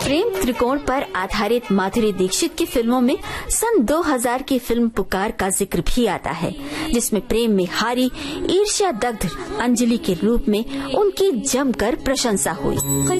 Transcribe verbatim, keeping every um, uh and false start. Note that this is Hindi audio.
प्रेम त्रिकोण पर आधारित माधुरी दीक्षित की फिल्मों में सन दो हज़ार की फिल्म पुकार का जिक्र भी आता है, जिसमें प्रेम में हारी ईर्ष्या दग्ध अंजलि के रूप में उनकी जमकर प्रशंसा हुई।